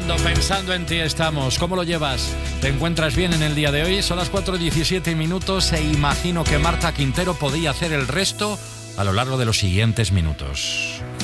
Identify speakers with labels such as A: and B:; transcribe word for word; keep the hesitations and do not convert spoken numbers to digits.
A: Pensando, pensando en ti estamos. ¿Cómo lo llevas? ¿Te encuentras bien en el día de hoy? Son las cuatro y diecisiete minutos e imagino que Marta Quintero podía hacer el resto a lo largo de los siguientes minutos.